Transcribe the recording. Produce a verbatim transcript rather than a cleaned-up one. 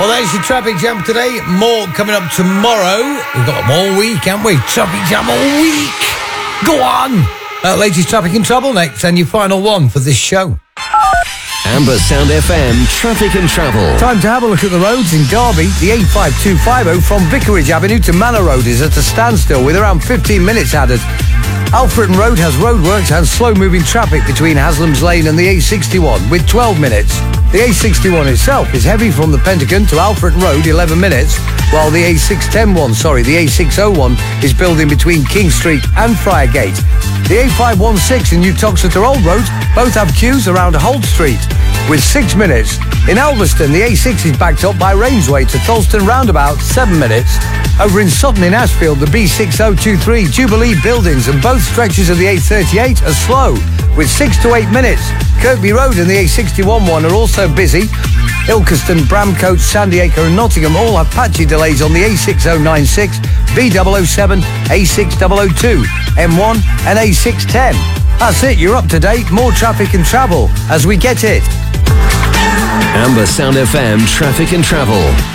Well, there's your traffic jam today. More coming up tomorrow. We've got them all week, haven't we? Traffic jam all week. Go on. Uh, latest traffic and trouble next, and your final one for this show. Amber Sound F M, traffic and travel. Time to have a look at the roads in Derby. The A five two five zero from Vicarage Avenue to Manor Road is at a standstill with around fifteen minutes added. Alfreton Road has roadworks and slow-moving traffic between Haslam's Lane and the A sixty-one with twelve minutes. The A sixty-one itself is heavy from the Pentagon to Alfreton Road, eleven minutes, while the A six ten one, sorry, the A six oh one is building between King Street and Friargate. The A five one six and New Toxeter Old Road both have queues around Holt Street with six minutes. In Alveston, the A six is backed up by Rainsway to Tholston Roundabout, seven minutes. Over in Sutton in Ashfield, the B six oh two three Jubilee buildings and both stretches of the A thirty-eight are slow with six to eight minutes. Kirkby Road and the A sixty-one one are also busy. Ilkeston, Bramcote, Sandyacre and Nottingham all have patchy delays on the A six oh nine six, B double oh seven, A six double oh two, M one and A six ten. That's it, you're up to date. More traffic and travel as we get it. Amber Sound F M, traffic and travel.